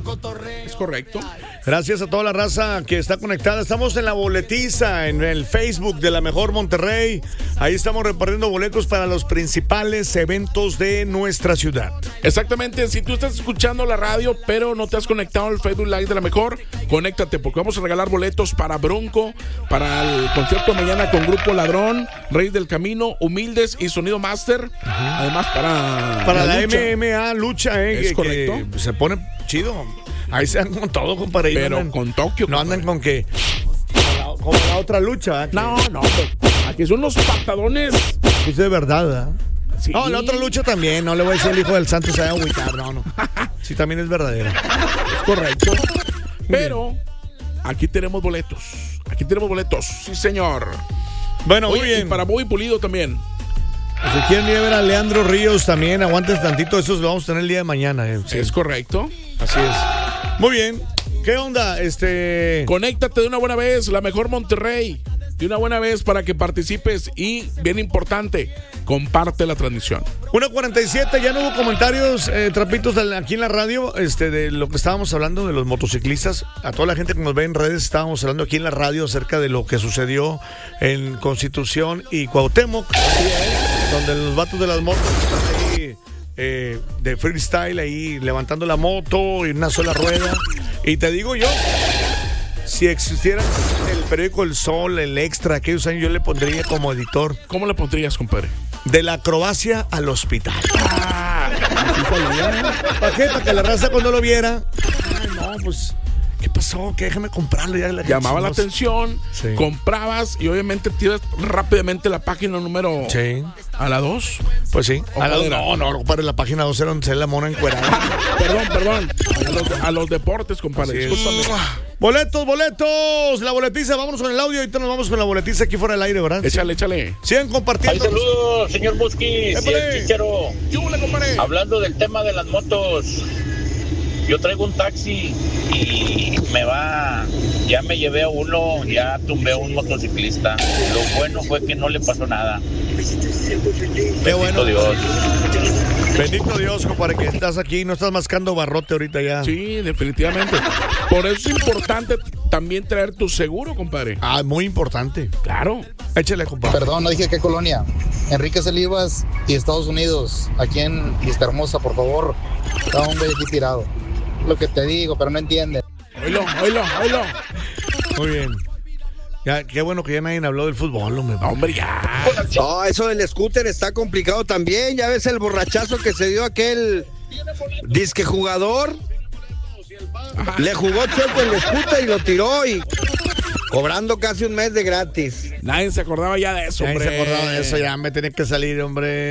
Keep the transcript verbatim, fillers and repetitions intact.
Es correcto. Gracias a toda la raza que está conectada. Estamos en la boletiza, en el Facebook de La Mejor Monterrey. Ahí estamos repartiendo boletos para los principales eventos de nuestra ciudad. Exactamente. Si tú estás escuchando la radio, pero no te has conectado al Facebook Live de La Mejor, conéctate, porque vamos a regalar boletos para Bronco, para el concierto mañana con Grupo Ladrón, Reyes del Camino, Humildes y Sonido Master. Uh-huh. Además, para, para la, la M M A lucha, eh, es que, correcto. Que se pone chido. Ahí se dan con todo, compadre. Pero andan, con Tokio. No compadre. andan con que. Como la, la otra lucha. Que, no, no. Aquí son los patadones. Es de verdad, ¿verdad? Sí. No, la otra lucha también. No le voy a decir al hijo del santo se vaya a agüitar. No, no. Sí, también es verdadera. Es correcto. Pero aquí tenemos boletos. Aquí tenemos boletos. Sí, señor. Bueno, Oye, muy bien. Y para Bobby Pulido también. Si quieren ir a ver a Leandro Ríos también, aguanten tantito, esos los vamos a tener el día de mañana. Eh. Sí. Es correcto. Así es. Muy bien. ¿Qué onda? Este. Conéctate de una buena vez, La Mejor Monterrey. De una buena vez para que participes y, bien importante, comparte la transmisión. una cuarenta y siete, ya no hubo comentarios, eh, trapitos aquí en la radio, este, de lo que estábamos hablando de los motociclistas. A toda la gente que nos ve en redes, estábamos hablando aquí en la radio acerca de lo que sucedió en Constitución y Cuauhtémoc, donde los vatos de las motos están ahí eh, de freestyle, ahí levantando la moto y una sola rueda. Y te digo yo, si existiera el periódico El Sol, el Extra, aquellos años, yo le pondría como editor. ¿Cómo le pondrías, compadre? De la acrobacia al hospital. Ah, ¿Para qué? Para que la raza cuando lo viera. Ay, no, pues, ¿qué pasó? Que déjame comprarlo. Ya la llamaba la atención, sí. Comprabas y obviamente tiras rápidamente la página número. Sí. ¿A la dos? Pues sí. A la no, no, compadre, la página dos era donde se la mona encuerada. Perdón, perdón. A los, a los deportes, compadre. Boletos, boletos. La boletiza, vámonos con el audio. Ahorita nos vamos con la boletiza aquí fuera del aire, ¿verdad? Échale, échale. Sigan compartiendo. Ay, saludos, señor Musquiz y el Chichero. Hablando del tema de las motos, yo traigo un taxi y me va, ya me llevé a uno, ya tumbé a un motociclista. Lo bueno fue que no le pasó nada. Qué bueno. Bendito Dios. Bendito Dios, compadre, que estás aquí, no estás mascando barrote ahorita ya. Sí, definitivamente. Por eso es importante también traer tu seguro, compadre. Ah, muy importante. Claro. Échale, compadre. Perdón, no dije qué colonia. Enrique Celivas y Estados Unidos. Aquí en Vista Hermosa, por favor. Está un güey aquí tirado. Lo que te digo, pero no entiende. Oílo, oílo, oílo. Muy bien. Ya, qué bueno que ya nadie habló del fútbol, hombre. No, hombre, ya. No, eso del scooter está complicado también. Ya ves el borrachazo que se dio aquel disque jugador. Ajá. Le jugó chueco el scooter y lo tiró y cobrando casi un mes de gratis. Nadie se acordaba ya de eso, nadie hombre. Nadie se acordaba de eso, ya me tenía que salir, hombre.